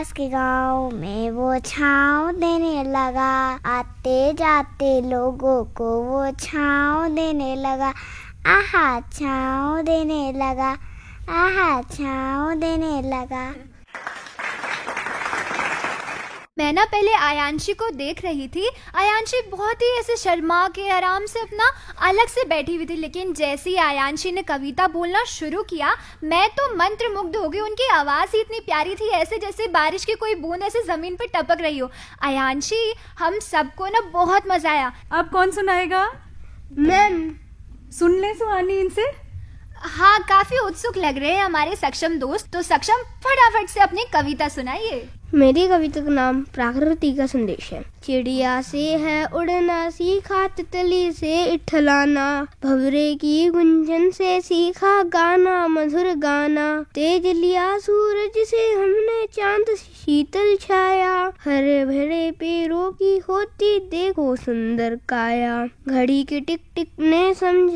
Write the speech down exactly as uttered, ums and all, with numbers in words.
के गांव में वो छाँव देने लगा, आते जाते लोगों को वो छाँव देने लगा। आहा छाँव देने लगा, आहा छाँव देने लगा। मैं ना पहले आयांशी को देख रही थी। आयांशी बहुत ही ऐसे शर्मा के आराम से अपना अलग से बैठी हुई थी, लेकिन जैसे ही आयांशी ने कविता बोलना शुरू किया मैं तो मंत्रमुग्ध हो गई। उनकी आवाज़ ही इतनी प्यारी थी, ऐसे जैसे बारिश की कोई बूंद ऐसे ज़मीन पर टपक रही हो। आयांशी, हम सबको ना बहुत मज़ा आया। अब कौन सुनाएगा? मैम सुन ले सुहानी इनसे। हाँ, काफ़ी उत्सुक लग रहे हैं हमारे सक्षम दोस्त। तो सक्षम, फटाफट से अपनी कविता सुनाइए। मेरी कविता का नाम प्रकृति का संदेश है। चिड़िया से है उड़ना सीखा, तितली से इठलाना, भंवरे की गुंजन से सीखा गाना मधुर गाना। तेज लिया सूरज से हमने चांद शीतल छाया, हरे भरे पेड़ों की होती देखो सुंदर काया। घड़ी के टिक टिक ने समझ